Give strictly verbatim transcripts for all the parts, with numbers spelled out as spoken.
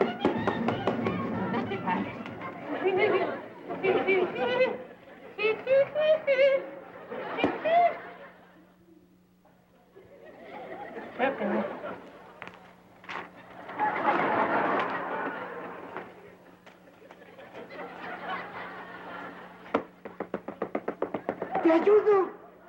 Creo que no. ¡Te ayudo!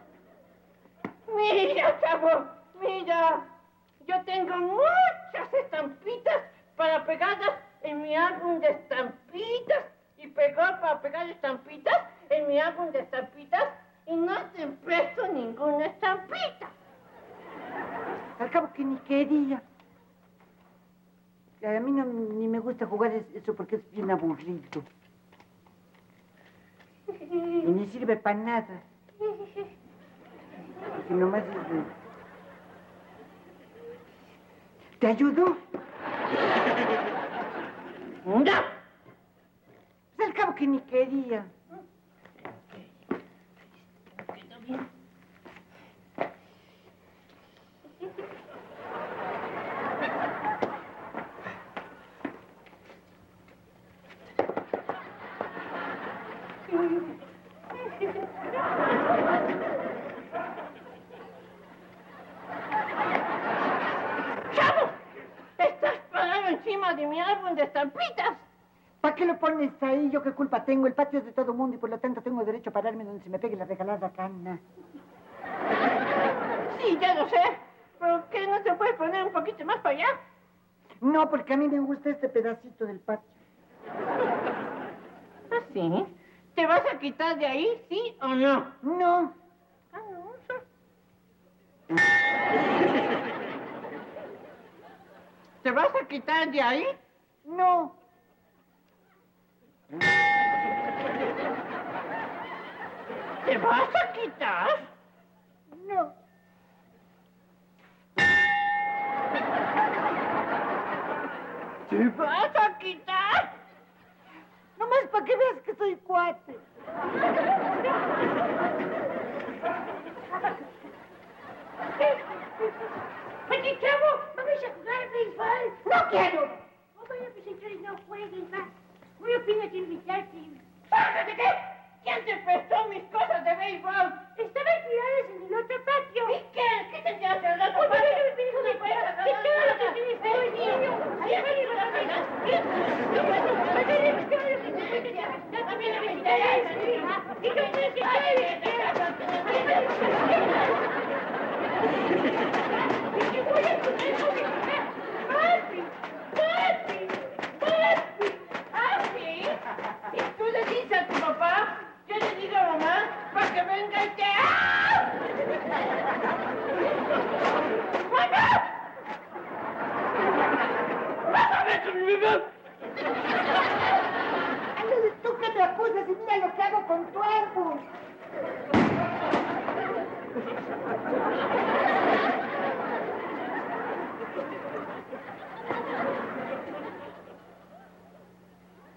Mira, chavo, mira. Yo tengo muchas estampitas para pegarlas en mi álbum de estampitas. Y pegar para pegar estampitas en mi álbum de estampitas. Y no te presto ninguna estampita. Al cabo que ni quería. A mí no, ni me gusta jugar eso porque es bien aburrido. Y ni sirve para nada. Porque nomás es de... ¿Te ayudo? ¡No! Pues al cabo que ni quería. ¿Quedó bien? ¡Chavo! Estás parado encima de mi álbum de estampitas. ¿Para qué lo pones ahí? ¿Yo qué culpa tengo? El patio es de todo mundo y por lo tanto tengo derecho a pararme donde se me pegue la regalada gana. Sí, ya lo sé. ¿Pero qué? ¿No se puede poner un poquito más para allá? No, porque a mí me gusta este pedacito del patio. ¿Ah, sí? ¿Te vas a quitar de ahí, sí o no? No. Ah, no, sí. ¿Te vas a quitar de ahí? No. ¿Te vas a quitar? No. ¿Te vas a quitar? Nomás para que veas que soy cuate. Oye, chavo, vamos a jugar béisbol. ¡No quiero! Oh, bueno, pues entonces no jueguen más. Muy opinas invitarte. ¿De qué? ¿Quién te prestó mis cosas de béisbol? Estaban tiradas en el otro patio. ¿Y qué? ¿Qué te tiraste en el otro patio? Tú no puedes agarrar ¿Qué todo lo que nada. tienes hoy, niño? Ahí va, ahí va, ahí va. También me interesa. ¿Y tú crees que ¿Y qué voy a poner con mi mujer? ¡Papi! ¡Papi! ¡Papi! ¿Ah, sí? ¿Y tú le dices a tu papá? Yo le digo a mamá para que venga y te... ¡Ah! ¡Mamá! ¡Vas a ver con mi mamá! Ándale, tú que me acusas y mira lo que hago con tu álbum.